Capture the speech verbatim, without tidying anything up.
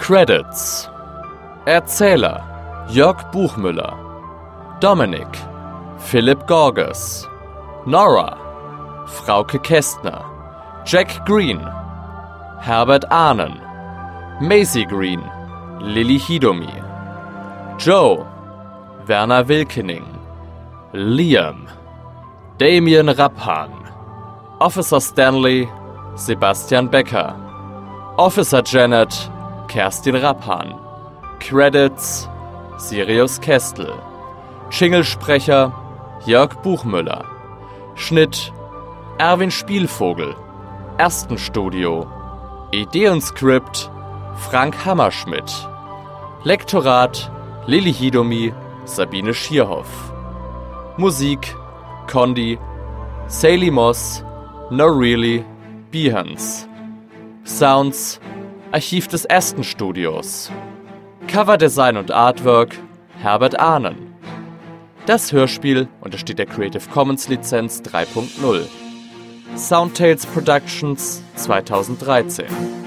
Credits: Erzähler Jörg Buchmüller, Dominic Philipp Gorges, Nora Frauke Kästner, Jack Green Herbert Ahnen, Maisie Green Lilly Hidomi, Joe Werner Wilkening, Liam Damien Rappan, Officer Stanley Sebastian Becker, Officer Janet Kerstin Rappan, Credits Sirius Kestel, Jinglesprecher Jörg Buchmüller, Schnitt Erwin Spielvogel, Ersten Studio, Idee und Skript Frank Hammerschmidt, Lektorat Lilly Hidomi, Sabine Schierhoff, Musik Condi, Sally Moss, No Really, Behance, Sounds Archiv des Ersten Studios, Coverdesign und Artwork Herbert Ahnen. Das Hörspiel untersteht der Creative Commons Lizenz drei Punkt null. Soundtales Productions zweitausenddreizehn.